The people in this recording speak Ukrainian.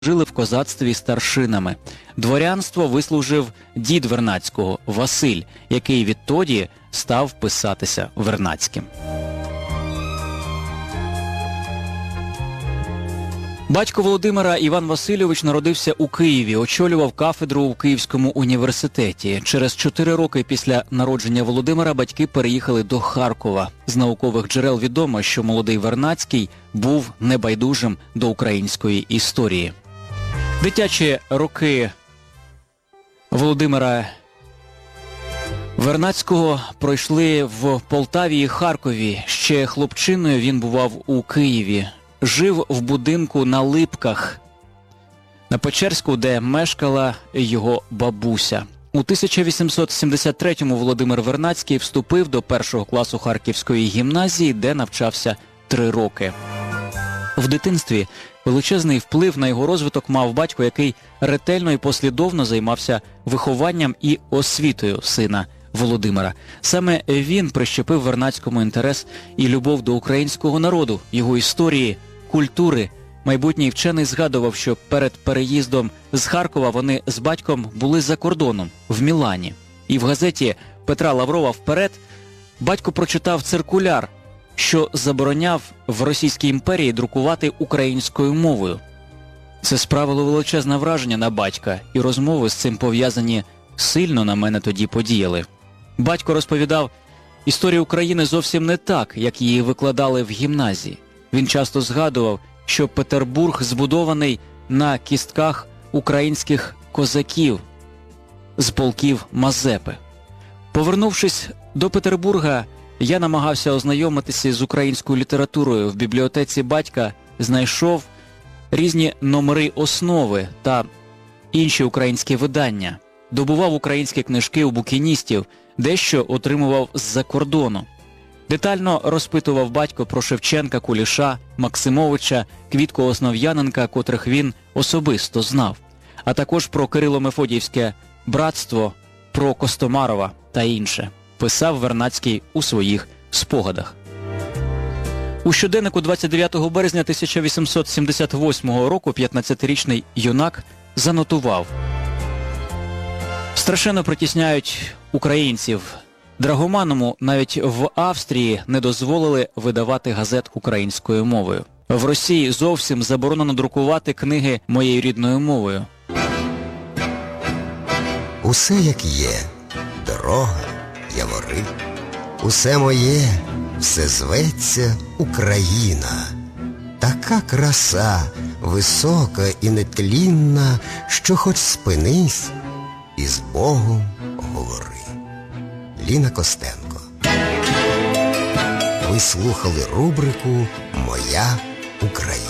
жили в козацтві старшинами. Дворянство вислужив дід Вернадського – Василь, який відтоді став писатися Вернадським. Батько Володимира Іван Васильович народився у Києві, очолював кафедру у Київському університеті. Через 4 роки після народження Володимира батьки переїхали до Харкова. З наукових джерел відомо, що молодий Вернадський був небайдужим до української історії. Дитячі роки Володимира Вернадського пройшли в Полтаві і Харкові. Ще хлопчиною він бував у Києві. Жив в будинку на Липках, на Печерську, де мешкала його бабуся. У 1873-му Володимир Вернадський вступив до 1-го класу Харківської гімназії, де навчався 3 роки. В дитинстві величезний вплив на його розвиток мав батько, який ретельно і послідовно займався вихованням і освітою сина Володимира. Саме він прищепив Вернадському інтерес і любов до українського народу, його історії, культури. Майбутній вчений згадував, що перед переїздом з Харкова вони з батьком були за кордоном, в Мілані. І в газеті Петра Лаврова «Вперед» батько прочитав циркуляр, що забороняв в Російській імперії друкувати українською мовою. Це справило величезне враження на батька, і розмови з цим пов'язані сильно на мене тоді подіяли. Батько розповідав, історія України зовсім не так, як її викладали в гімназії. Він часто згадував, що Петербург збудований на кістках українських козаків з полків Мазепи. Повернувшись до Петербурга, я намагався ознайомитися з українською літературою. В бібліотеці батька знайшов різні номери «Основи» та інші українські видання. Добував українські книжки у букіністів, дещо отримував з-за кордону. Детально розпитував батько про Шевченка, Куліша, Максимовича, Квітку Основ'яненка, котрих він особисто знав, а також про Кирило-Мефодіївське братство, про Костомарова та інше, писав Вернадський у своїх спогадах. У щоденнику 29 березня 1878 року 15-річний юнак занотував: «Страшенно притісняють українців. Драгоманому навіть в Австрії не дозволили видавати газет українською мовою. В Росії зовсім заборонено друкувати книги моєю рідною мовою». Усе як є, дорога, явори, усе моє, все зветься Україна. Така краса, висока і нетлінна, що хоч спинись і з Богом говори. Ліна Костенко. Ви слухали рубрику «Моя Україна».